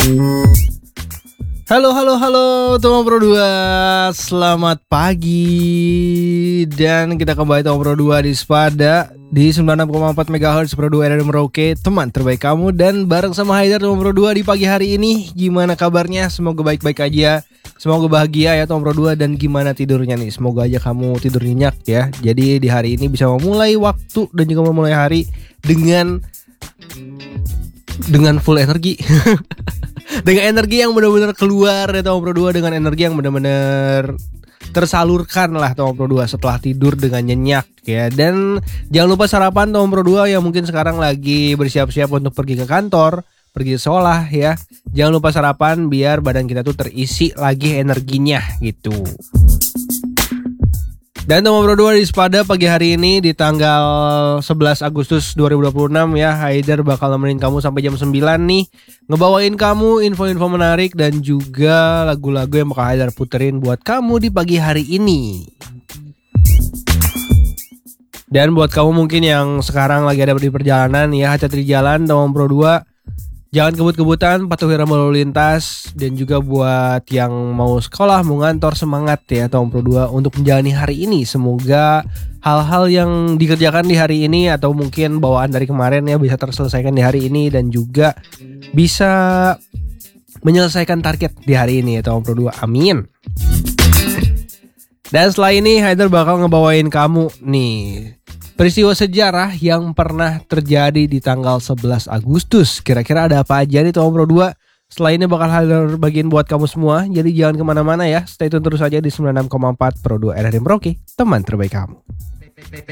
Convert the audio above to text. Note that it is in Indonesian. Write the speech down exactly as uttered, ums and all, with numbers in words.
Halo halo halo teman Pro dua, selamat pagi. Dan kita kembali teman Pro dua di Spada di sembilan puluh enam koma empat megahertz Pro dua R R Merauke, teman terbaik kamu. Dan bareng sama Haidar teman Pro dua di pagi hari ini. Gimana kabarnya? Semoga baik-baik aja. Semoga bahagia ya teman Pro dua. Dan gimana tidurnya nih? Semoga aja kamu tidur nyenyak ya. Jadi di hari ini bisa memulai waktu dan juga memulai hari dengan dengan full energi. Dengan energi yang benar-benar keluar ya Tom Pro dua, dengan energi yang benar-benar tersalurkan lah Tom Pro dua setelah tidur dengan nyenyak ya. Dan jangan lupa sarapan Tom Pro dua yang mungkin sekarang lagi bersiap-siap untuk pergi ke kantor, pergi sekolah ya. Jangan lupa sarapan biar badan kita tuh terisi lagi energinya gitu. Dan teman Pro dua di Spada pagi hari ini di tanggal sebelas Agustus dua ribu dua puluh enam ya, Haidar bakal nemenin kamu sampai jam sembilan nih, ngebawain kamu info-info menarik dan juga lagu-lagu yang bakal Haidar puterin buat kamu di pagi hari ini. Dan buat kamu mungkin yang sekarang lagi ada di perjalanan ya, hati-hati di jalan teman Pro dua. Jangan kebut-kebutan, patuhi rambu lalu lintas. Dan juga buat yang mau sekolah, mau ngantor, semangat ya Tom Pro dua untuk menjalani hari ini. Semoga hal-hal yang dikerjakan di hari ini atau mungkin bawaan dari kemarin ya bisa terselesaikan di hari ini. Dan juga bisa menyelesaikan target di hari ini ya Tom Pro dua. Amin. Dan setelah ini Haidar bakal ngebawain kamu nih peristiwa sejarah yang pernah terjadi di tanggal sebelas Agustus. Kira-kira ada apa aja nih Tom Pro dua? Setelah ini bakal Haidar bagiin buat kamu semua. Jadi jangan kemana-mana ya. Stay tune terus aja di sembilan puluh enam koma empat Pro dua R R Merauke, teman terbaik kamu.